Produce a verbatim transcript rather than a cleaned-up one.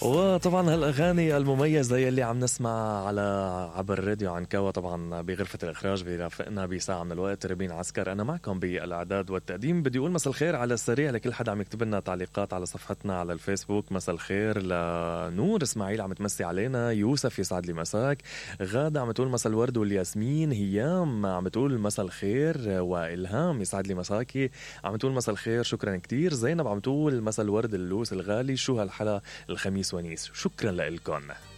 وطبعا هالأغاني المميزة يلي عم نسمع على عبر الراديو عنكوا طبعا بغرفة الإخراج بيرافقنا بساعة من الوقت ربين عسكر. أنا معكم بالإعداد والتقديم. بدي أقول مساء الخير على السريع لكل حدا عم يكتب لنا تعليقات على صفحتنا على الفيسبوك. مساء الخير لنور إسماعيل عم تمسي علينا، يوسف يسعد لي مساك، غادة عم تقول مساء الورد والياسمين، هيام عم تقول مساء الخير، وإلهام يسعد لي مساكي عم تقول مساء الخير شكرا كتير، زينب عم تقول مساء الورد اللوس الغالي، شو هالحلا الخميس ونيس، شكرا لكم.